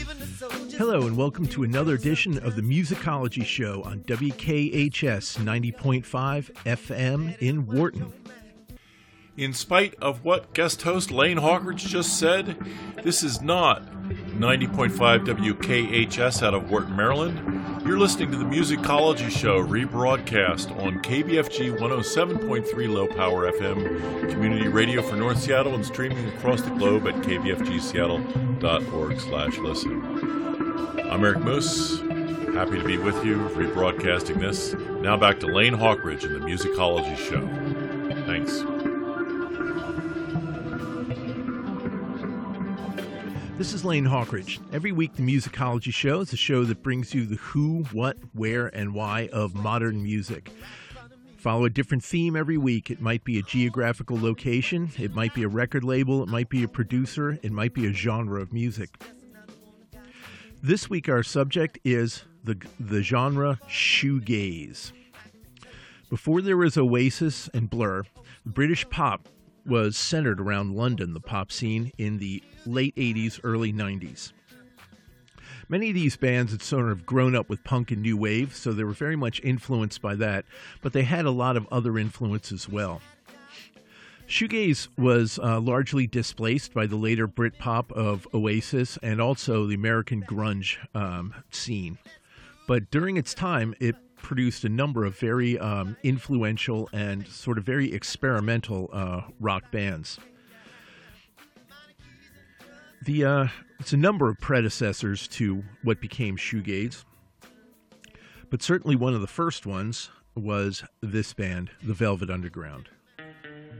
Hello and welcome to another edition of the Musicology Show on WKHS 90.5 FM in Wharton. In spite of what guest host Lane Hawkridge just said, this is not 90.5 WKHS out of Wharton, Maryland. You're listening to the Musicology Show, rebroadcast on KBFG 107.3 Low Power FM, community radio for North Seattle, and streaming across the globe at kbfgseattle.org/listen. I'm Eric Moose, happy to be with you, rebroadcasting this. Now back to Lane Hawkridge and the Musicology Show. Thanks. This is Lane Hawkridge. Every week, the Musicology Show is a show that brings you the who, what, where, and why of modern music. Follow a different theme every week. It might be a geographical location, it might be a record label, it might be a producer, it might be a genre of music. This week, our subject is the genre shoegaze. Before there was Oasis and Blur, British pop was centered around London, the pop scene, in the late 80s, early 90s. Many of these bands had sort of grown up with punk and new wave, so they were very much influenced by that, but they had a lot of other influence as well. Shoegaze was largely displaced by the later Britpop of Oasis and also the American grunge scene. But during its time, it produced a number of very influential and sort of very experimental rock bands. It's a number of predecessors to what became shoegaze, but certainly one of the first ones was this band, the Velvet Underground.